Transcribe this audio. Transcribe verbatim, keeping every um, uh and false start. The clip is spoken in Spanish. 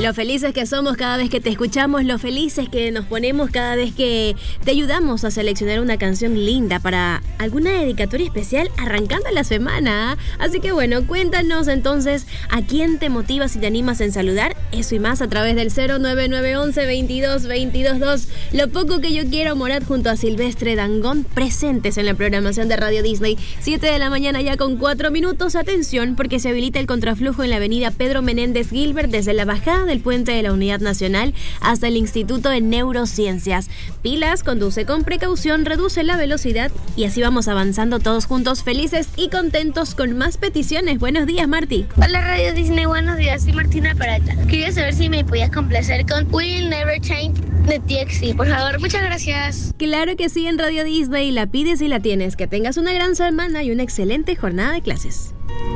Lo felices que somos cada vez que te escuchamos, lo felices que nos ponemos cada vez que te ayudamos a seleccionar una canción linda para alguna dedicatoria especial arrancando la semana. Así que bueno, cuéntanos entonces a quién te motivas y te animas en saludar. Eso y más a través del cero nueve nueve once veintidós veintidós dos. Lo poco que yo quiero, Morat junto a Silvestre Dangond, presentes en la programación de Radio Disney. siete de la mañana ya con cuatro minutos. Atención, porque se habilita el contraflujo en la avenida Pedro Menéndez Gilbert desde la bajada del puente de la Unidad Nacional hasta el Instituto de Neurociencias. Pilas, conduce con precaución, reduce la velocidad y así vamos avanzando todos juntos, felices y contentos con más peticiones. Buenos días, Marti. Hola Radio Disney, buenos días, soy Martina Peralta. Quería saber si me podías complacer con Will Never Change de T X T, por favor, muchas gracias. Claro que sí, en Radio Disney la pides y la tienes. Que tengas una gran semana y una excelente jornada de clases.